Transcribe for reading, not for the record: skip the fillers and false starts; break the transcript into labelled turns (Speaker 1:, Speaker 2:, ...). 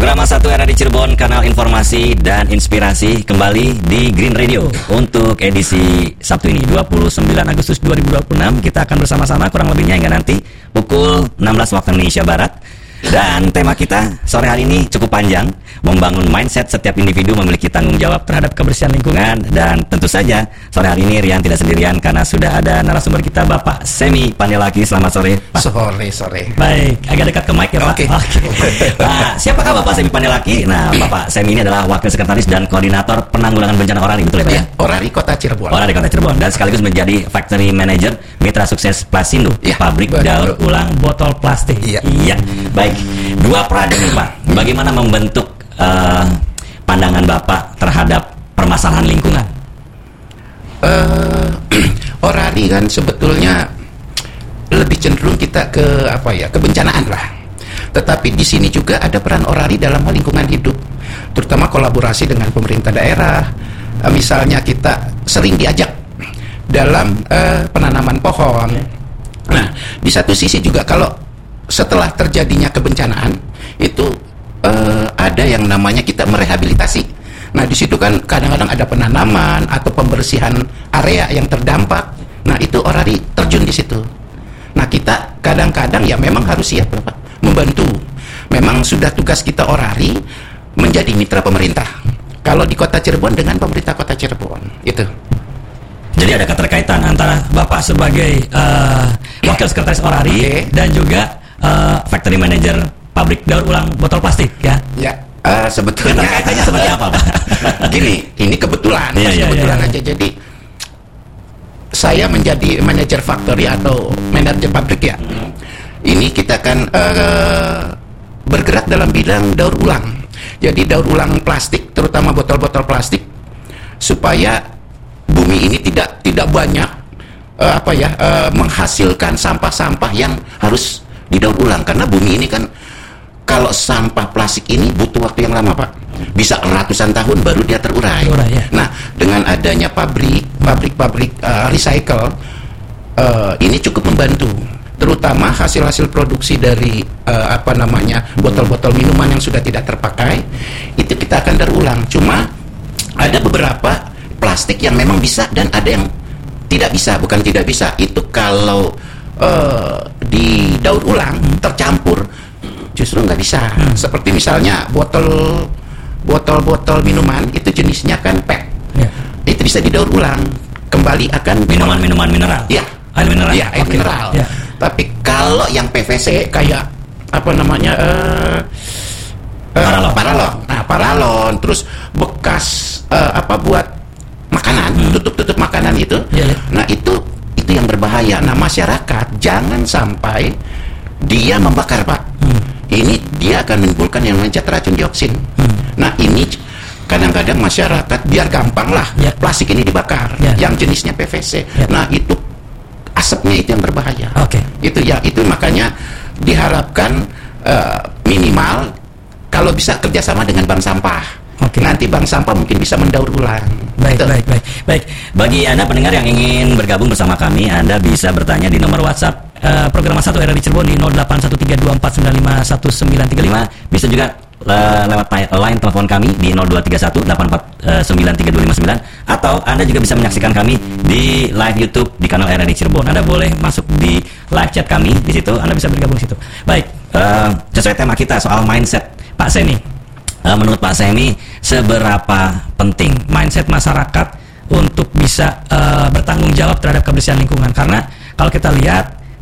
Speaker 1: Programa 1 era di Cirebon, kanal informasi dan inspirasi kembali di Green Radio. Untuk edisi Sabtu ini 29 Agustus 2026 kita akan bersama-sama kurang lebihnya hingga nanti pukul 16 waktu Indonesia Barat. Dan tema kita sore hari ini cukup panjang, membangun mindset setiap individu memiliki tanggung jawab terhadap kebersihan lingkungan. Dan tentu saja sore hari ini Rian tidak sendirian karena sudah ada narasumber kita, Bapak Semi Pandelaki. Selamat sore, Pak.
Speaker 2: Sore.
Speaker 1: Baik, agak dekat ke mic ya, Pak.
Speaker 2: Oke.
Speaker 1: Nah, siapakah Bapak Semi Pandelaki? Nah, Bapak Semi ini adalah Wakil Sekretaris dan Koordinator Penanggulangan Bencana Orari, betul ya, Pak?
Speaker 2: Ya, Orari Kota Cirebon.
Speaker 1: Orari Kota Cirebon, dan sekaligus menjadi Factory Manager Mitra Sukses Plasindo,
Speaker 2: Ya,
Speaker 1: pabrik
Speaker 2: betul.
Speaker 1: daur ulang botol plastik.
Speaker 2: Iya.
Speaker 1: Baik. Dua peradik nih, Pak. Bagaimana membentuk pandangan Bapak terhadap permasalahan lingkungan?
Speaker 2: Orari kan sebetulnya lebih cenderung kita ke kebencanaan lah. Tetapi di sini juga ada peran Orari dalam hal lingkungan hidup, terutama kolaborasi dengan pemerintah daerah. Misalnya kita sering diajak dalam penanaman pohon. Nah, di satu sisi juga kalau setelah terjadinya kebencanaan itu ada yang namanya kita merehabilitasi. Nah, di situ kan kadang-kadang ada penanaman atau pembersihan area yang terdampak. Nah, itu Orari terjun di situ. Nah, kita kadang-kadang ya memang harus siap, Pak, membantu. Memang sudah tugas kita Orari menjadi mitra pemerintah. Kalau di Kota Cirebon dengan pemerintah Kota Cirebon, itu.
Speaker 1: Jadi ada keterkaitan antara Bapak sebagai Wakil Sekretaris Orari dan juga Factory Manager pabrik daur ulang botol plastik, ya?
Speaker 2: Ya, sebetulnya
Speaker 1: Keterkaitannya seperti apa, Pak?
Speaker 2: Gini, ini kebetulan, kebetulan aja. Jadi saya menjadi manajer factory atau manajer pabrik ya. Ini kita kan bergerak dalam bidang daur ulang. Jadi daur ulang plastik, terutama botol-botol plastik, supaya bumi ini tidak banyak menghasilkan sampah-sampah yang harus didaur ulang. Karena bumi ini kan kalau sampah plastik ini butuh waktu yang lama, Pak. Bisa ratusan tahun baru dia terurai.
Speaker 1: Ya.
Speaker 2: Nah, dengan adanya pabrik recycle ini cukup membantu, terutama hasil-hasil produksi dari botol-botol minuman yang sudah tidak terpakai itu kita akan daur ulang. Cuma ada beberapa plastik yang memang bisa dan ada yang tidak bisa. Bukan tidak bisa, itu kalau di daur ulang tercampur justru nggak bisa. Seperti misalnya botol minuman itu jenisnya kan PET, itu bisa didaur ulang kembali akan
Speaker 1: Minuman mineral.
Speaker 2: Ya,
Speaker 1: Air mineral.
Speaker 2: ya, air mineral. Ya. Tapi kalau yang PVC kayak paralon. Nah, paralon terus bekas buat makanan, tutup makanan itu. Nah, itu yang berbahaya. Nah, masyarakat jangan sampai dia membakar, Pak. Ini dia akan menimbulkan yang namanya zat racun dioksin. Nah, ini kadang-kadang masyarakat biar gampang lah plastik ini dibakar, yang jenisnya PVC. Nah, itu asapnya itu yang berbahaya. Itu makanya diharapkan minimal kalau bisa kerjasama dengan bank sampah. Nanti bank sampah mungkin bisa mendaur ulang.
Speaker 1: Baik. Bagi Anda pendengar yang ingin bergabung bersama kami, Anda bisa bertanya di nomor WhatsApp program 1 era di Cirebon di 081324951935. Bisa juga lewat line telepon kami di 0231849329, atau Anda juga bisa menyaksikan kami di live YouTube di kanal era di Cirebon. Anda boleh masuk di live chat kami di situ, Anda bisa bergabung di situ. Baik, sesuai tema kita soal mindset, Pak Semi. Menurut Pak Semi, seberapa penting mindset masyarakat untuk bisa bertanggung jawab terhadap kebersihan lingkungan? Karena kalau kita lihat